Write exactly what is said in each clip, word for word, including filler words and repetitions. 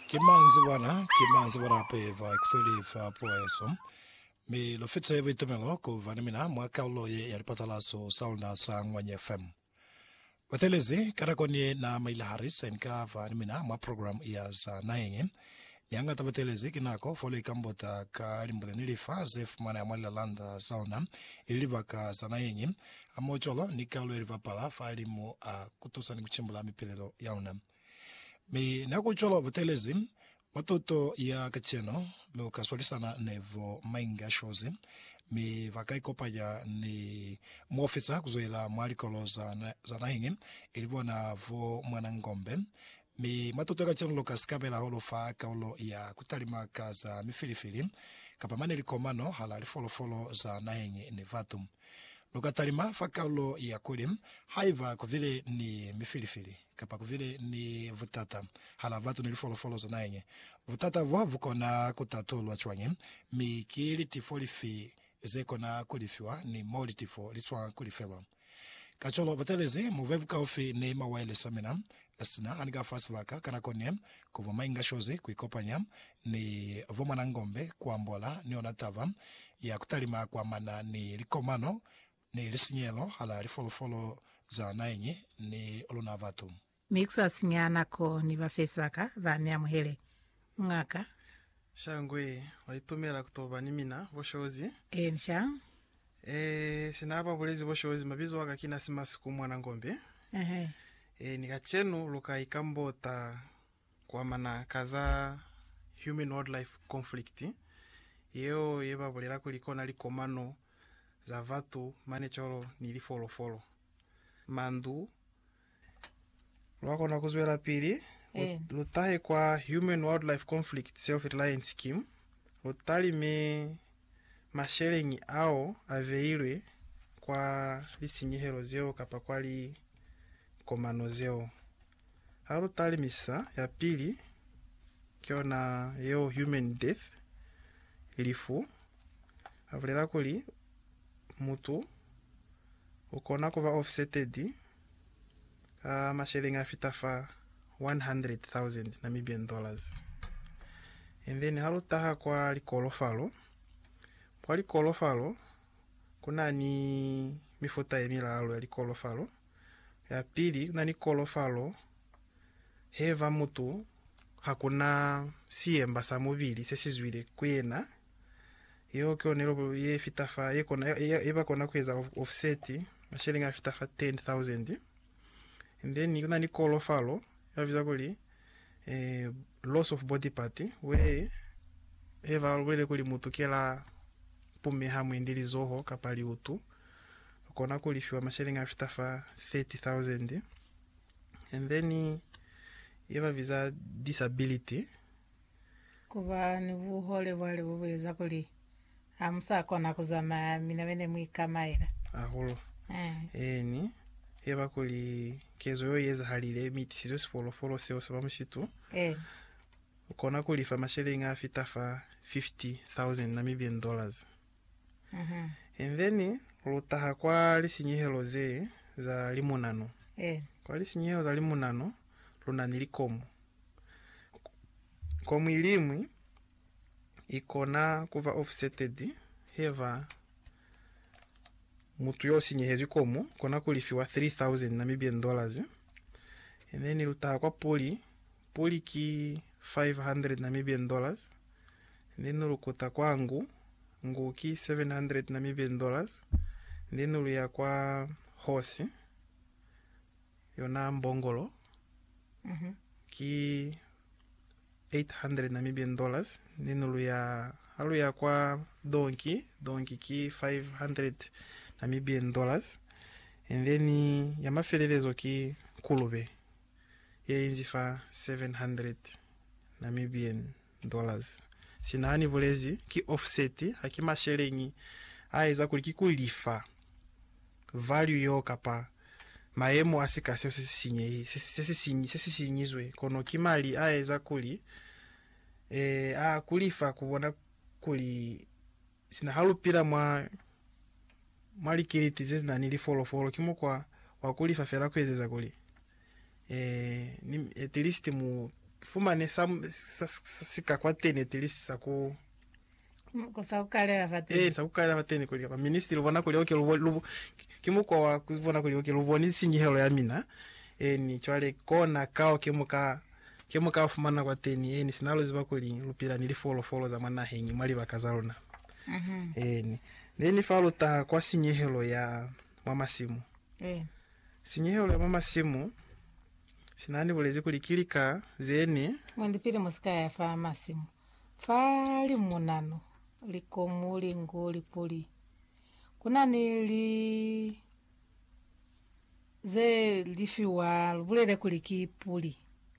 Kimanzi wana, kimanzi wana peva, kuthuli fa poeso. Mi lo fitse vitumelo ku vanimina mwaka ulo ye yaripatalaso sauna sa ngwanye F M. Watelezi karakoni na maila haris enka vanimina mwa program ya sa naenge. Nianga tabatelezi kinako folo ikambota ka limbole nilifa zef mana ya mwala landa sauna iliva ka sa naenge. Amocholo nikalo iliva pala fa ilimu uh, kutusa ni kuchimbula mipilelo yauna. Mi nakucholo watelezi matoto ya kacheno lo kaswalisana nevo mainga shozi mi vakai kopaya ni mwofisa kuzoela mwalikolo za, za nahingi ilibona vo mwanangombe mi matoto ya kacheno lo kaskabela holo fa kaulo ya kutalima kaza mifilifili kapamane likomano halali folo folo za nahingi ni vatum Lukatalima fakaulo ya kulim haiva kuvile ni mifilifili kapa kuvile ni vutata hala vatu nilifolo folo za naenge vutata vwa vukona kutatolo achwange mi kili tifoli fi zeko na kulifiwa ni moli tifo liswa kulifewa kacholo batelezi muvevu kaufi ni mawaile samina esina aniga fasvaka kana konem kuvo mainga shozi kuikopanya ni vomana ngombe kwa mbola ni onatava ya kutalima kwa mana ni likomano ni lisinyelo hala lifolo folo za naenye ni olunavatu. Miksa sinyana ko ni vafeswaka vamia muhele ngaka. Shangwe waitumela kutoba nimina boshozi. E nsha. E sinaba bulezi boshozi mabizo waka kina simasiku mwana ngombe. Ehe. E nikachenu luka ikambota kwa mana kaza human wildlife conflict. Yeo yeba bulera kulikona likomano za vatu manecholo nilifolo folo. Mandu lwako na kuzwela pili E. lutahe kwa human wildlife conflict self-reliance scheme lutali me mashelengi ao aveilwe kwa lisinyihelo zeo kapa kwali komano zeo harutali misa ya pili kiona yeo human death lifu avulera kuli mutu ukona kuva offsetted ka mashelengi afitafa one hundred thousand Namibian dollars. And then halutaha kwa likolofalo. Kwa likolofalo kuna ni mifuta emila alo ya likolofalo. Ya pili kuna ni kolofalo heva mutu hakuna siemba sa mobili sesizwile kuyena. Iyo kyo nilo ye fitafa ye kona eba kona kweza offset mashelengi afitafa ten thousand. And then kuna ni kolofalo yaviza kuli eh, loss of body part we eva wele kuli mutu kela pume hamu indili zoho kapali utu kona kulifiwa mashelengi afitafa thirty thousand. And then eva visa disability Kuva ni vuhole wale waweza kuli hamsa kona kuzama minawene mwika maira. aholo Eh. eni eva kuli kezo yo yeza halile miti sizo sipolo folo seo sabamushitu E. kona kulifa mashelengi afitafa fifty thousand Namibian dollars. Mhm. And then lutaha kwa lisinyihelo ze za limonano. E. Kwa lisinyihelo za limonano luna nilikomu. Komu ilimwi ikona kuva offsetted heva mutu yosi nyehezu komu kona kulifiwa three thousand Namibian dollars. And then lutaha kwa poli poli ki five hundred Namibian dollars. And then lukuta kwa ngu ngu ki seven hundred Namibian dollars. And then luya kwa horse yona mbongolo Mhm. ki eight hundred Namibian dollars. And then luya haluya kwa donkey donkey ki five hundred Namibian dollars. And then yamafelelezo ki kulube ye inzifa seven hundred Namibian dollars. Sinani vulezi ki offset haki mashelengi aiza kuliki kulifa value yo kapa maemo asikase sesisinye sesisinye sesinyizwe kono kimali aiza kuli e a kulifa kubona kuli sina halupira mwa malikiriti zezina nili follow follow kimo kwa wakulifa fera kwezeza kuli eh, at least mu fumane sam sikakwatene tilisi saku kusakukalera vateni eh sakukala vateni kulika ministry lubona kuli oke lubo kimuko wa kubona kuli oke luboni sinyihelo ya mina eh ni chwale kona kao kimuka kimuka fumana kwateni eh ni sinalo ziba kuli lupira nili follow follow za mwana hengi mali bakazalona mhm eh ni neni falo ta kwa sinyihelo ya mama simu eh sinyihelo ya mama simu sinani bulezi kulikilika zeni mwendipire musika ya famasimu fali munano likomuli ngoli puli kuna nili ze lifiwa lubulele kulikipuli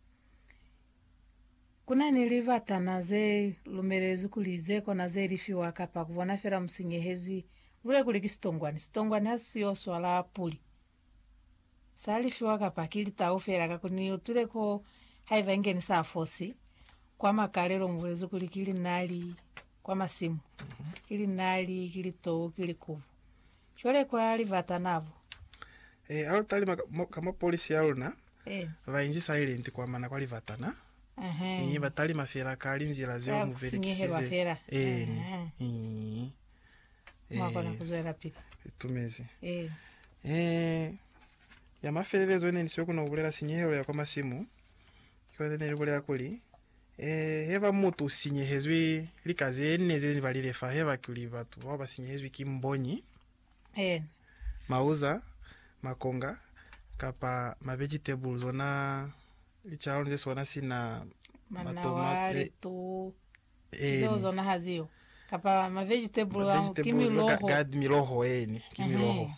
kuna nilivatana ze lumerezu kulizeko na ze lifiwa kapa kuvona fera msinyehezwi lubule kulikistongwani stongwani hasu yoswala puli salifiwa kapa kili taufera kakuni utuleko haiva ingeni saa fosi kwa makalero mbulezu kulikili nali kwa masimu mm-hmm. kili nali kili to kili kuvu chole kwa alivata navo eh au tali kama polisi yauna eh vainji silent kwa maana kwa livatana aha eh batali mafera kali nzira zeo muverikisize eh ni eh mwakona kuzoera pika tumezi eh eh ya maferelezo ene nisio kuna ubulela sinyehelo ya kwa masimu kwa nene ubulela kuli eh heva mutu sinyehezwi likazi ene zeni valile fa heva kuli batu waba sinyehezwi kimbonyi eh mauza makonga kapa ma vegetables ona lichalo ndeso wana sina matomate tu eh zo zona hazio kapa ma vegetable ma vegetables kimiloho gad miloho eni kimiloho